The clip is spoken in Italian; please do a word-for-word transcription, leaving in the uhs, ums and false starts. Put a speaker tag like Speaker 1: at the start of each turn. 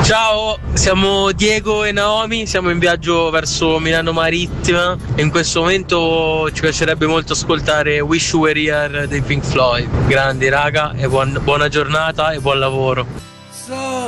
Speaker 1: Ciao, siamo Diego e Naomi, siamo in viaggio verso Milano Marittima e in questo momento ci piacerebbe molto ascoltare Wish You Were Here dei Pink Floyd. Grandi raga e buon, buona giornata e buon lavoro.